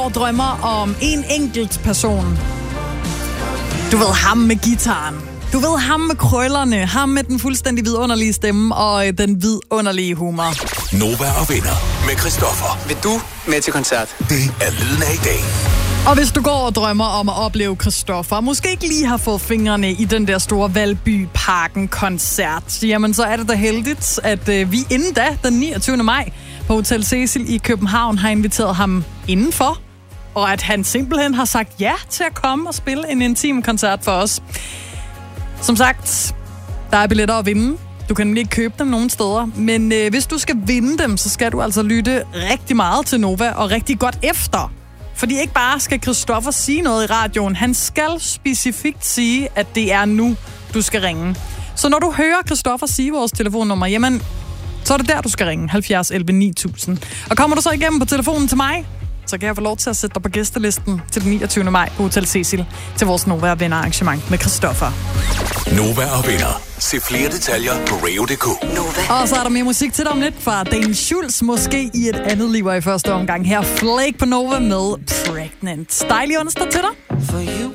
Og drømmer om en enkelt person. Du ved, ham med gitaren. Du ved, ham med krøllerne. Ham med den fuldstændig vidunderlige stemme og den vidunderlige humor. Nova og venner med Christoffer. Vil du med til koncert? Det er lyden af i dag. Og hvis du går og drømmer om at opleve Christoffer, måske ikke lige har fået fingrene i den der store Valby Parken-koncert, jamen så er det da heldigt, at vi inden da, den 29. maj, på Hotel Cecil i København, har inviteret ham indenfor, og at han simpelthen har sagt ja til at komme og spille en intim koncert for os. Som sagt, der er billetter at vinde. Du kan ikke købe dem nogen steder, men hvis du skal vinde dem, så skal du altså lytte rigtig meget til Nova og rigtig godt efter. Fordi ikke bare skal Christoffer sige noget i radioen, han skal specifikt sige, at det er nu, du skal ringe. Så når du hører Christoffer sige vores telefonnummer, jamen, så er det der, du skal ringe, 70 11 9000. Og kommer du så igennem på telefonen til mig, så kan jeg få lov til at sætte dig på gæstelisten til den 29. maj på Hotel Cecil til vores Nova og Venner arrangement med Christoffer. Nova og venner. Se flere detaljer på radio.dk. Og så er der mere musik til dig om lidt fra Dane Schultz, måske i et andet liv i første omgang. Her Flake på Nova med Pregnant. Dejlig onsdag til dig.